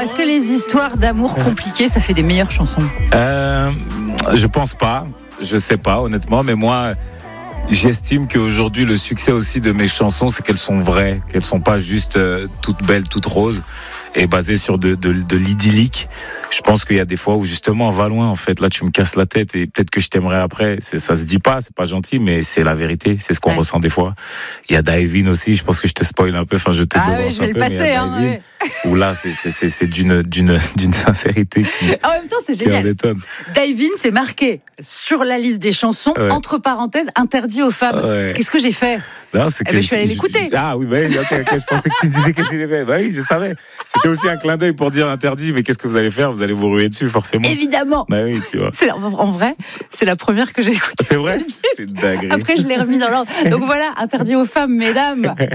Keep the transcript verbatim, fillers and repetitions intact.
Est-ce que les histoires d'amour compliquées, ça fait des meilleures chansons ? euh, Je pense pas. Je sais pas, honnêtement. Mais moi, j'estime qu'aujourd'hui, le succès aussi de mes chansons, c'est qu'elles sont vraies, qu'elles sont pas juste euh, toutes belles, toutes roses, et basées sur de, de, de l'idyllique. Je pense qu'il y a des fois où justement, va loin, en fait. Là, tu me casses la tête et peut-être que je t'aimerais après. C'est, ça se dit pas, c'est pas gentil, mais c'est la vérité. C'est ce qu'on ouais. ressent des fois. Il y a Daivin aussi. Je pense que je te spoil un peu. Enfin, je te ah devance oui, je vais un le peu. passer, mais hein, ouais. Où là, c'est, c'est, c'est, c'est d'une, d'une, d'une sincérité qui. En même temps, c'est génial. Daivin, c'est marqué sur la liste des chansons, ouais. entre parenthèses, interdit aux femmes. Ouais. Qu'est-ce que j'ai fait? Non, c'est eh que ben, je, je suis allée je, l'écouter. Ah oui, bah, okay, okay, je pensais que tu disais qu'est-ce qu'il avait fait. Bah oui, je savais. C'était aussi un clin d'œil pour dire interdit, mais qu'est-ce que vous allez faire? Vous allez vous ruer dessus, forcément. Évidemment. Bah oui, tu vois. C'est, en vrai, c'est la première que j'ai écoutée. C'est vrai? C'est dingue. Après, je l'ai remis dans l'ordre. Donc voilà, interdit aux femmes, mesdames.